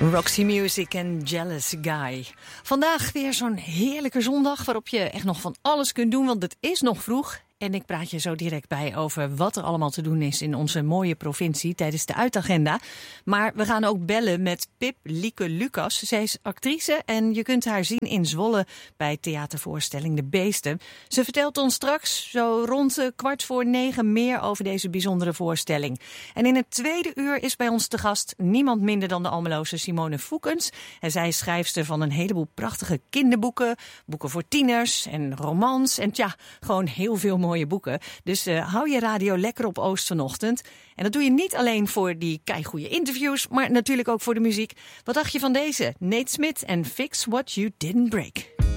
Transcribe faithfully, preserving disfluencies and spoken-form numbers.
Roxy Music en Jealous Guy. Vandaag weer zo'n heerlijke zondag waarop je echt nog van alles kunt doen, want het is nog vroeg. En ik praat je zo direct bij over wat er allemaal te doen is in onze mooie provincie tijdens de uitagenda. Maar we gaan ook bellen met Pip Lieke Lucas. Zij is actrice en je kunt haar zien in Zwolle bij theatervoorstelling De Beesten. Ze vertelt ons straks zo rond kwart voor negen meer over deze bijzondere voorstelling. En in het tweede uur is bij ons te gast niemand minder dan de Almeloze Simone Foekens. En zij is schrijfster van een heleboel prachtige kinderboeken, boeken voor tieners en romans. En tja, gewoon heel veel mooie boeken. Dus uh, hou je radio lekker op Oost vanochtend. En dat doe je niet alleen voor die keigoede interviews, maar natuurlijk ook voor de muziek. Wat dacht je van deze? Nate Smith en Fix What You Didn't Break.